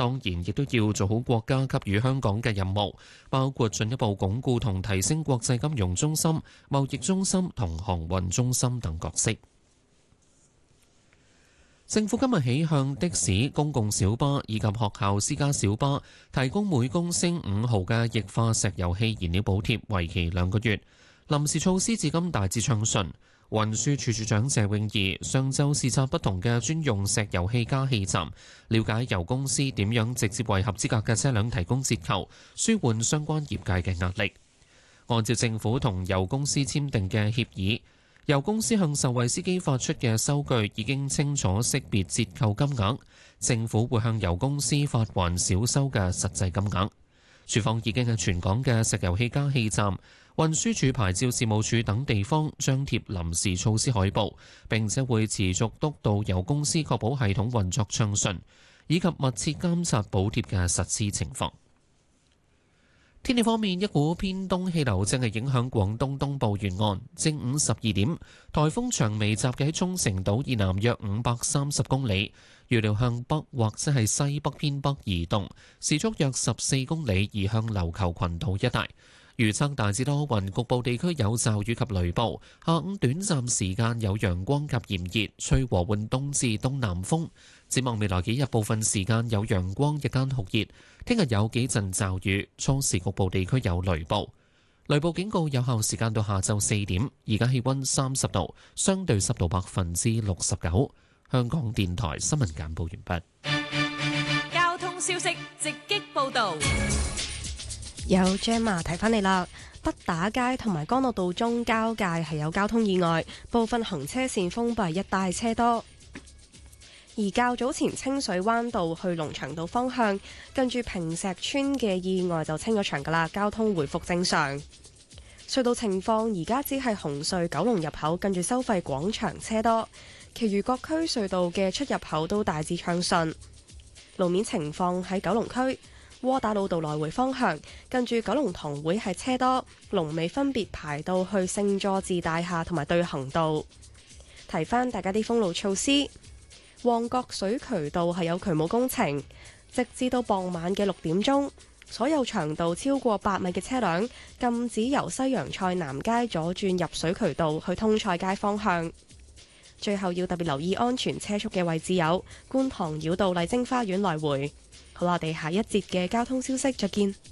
當然亦都要做好國家給予香港嘅任務，包括進一步鞏固同提升國際金融中心、貿易中心同航運中心等角色。政府今日起向的士、公共小巴以及學校私家小巴提供每公升5毫嘅液化石油氣燃料補貼，為期2個月。臨時措施至今大致暢順。運輸署署長謝永儀上晝視察不同嘅專用石油氣加氣站，了解油公司點樣直接為合資格嘅車輛提供折扣，舒緩相關業界嘅壓力。按照政府同油公司簽訂嘅協議，油公司向受惠司機發出嘅收據已經清楚識別折扣金額，政府會向油公司發還少收嘅實際金額。署方已經喺全港嘅石油氣加氣站、運輸署牌照事務處等地方張貼臨時措施海報，並且會持續督導油公司確保系統運作暢順，以及密切監察補貼嘅實施情況。天氣方面，一股偏東氣流正係影響廣東東部沿岸。正午12點，颱風長尾集結喺沖繩島以南約530公里，預料向北或者係西北偏北移動，時速約14公里，移向琉球群島一帶。預測大致多雲，局部地區有驟雨及雷暴。下午短暫時間有陽光及炎熱，吹和緩東至東南風。展望未來幾日，部分時間有陽光，日間酷熱。聽日有幾陣驟雨，初時局部地區有雷暴。雷暴警告有效時間到下晝4點。而家氣溫30度，相對濕度69%。香港電台新聞簡報完畢。 交通消息直擊報道。 有 Gemma 提翻你啦，北打街同埋干諾道中交界係有交通意外，部分行車線封閉，一帶車多。而較早前清水灣道去龍翔道方向，近住坪石村嘅意外就清咗場噶啦，交通回復正常。隧道情況而家只係紅隧九龍入口近住收費廣場車多，其餘各區隧道嘅出入口都大致暢順。路面情況喺九龍區窩打老道來回方向，近住九龍塘會係車多，龍尾分別排到去聖佐治大廈同埋對行道。提翻大家啲封路措施，旺角水渠道係有渠務工程，直至到傍晚嘅6點鐘，所有長度超過8米嘅車輛禁止由西洋菜南街左轉入水渠道去通菜街方向。最後要特別留意安全車速嘅位置有觀塘繞道麗晶花園來回。好啦，我哋下一節嘅交通消息再見。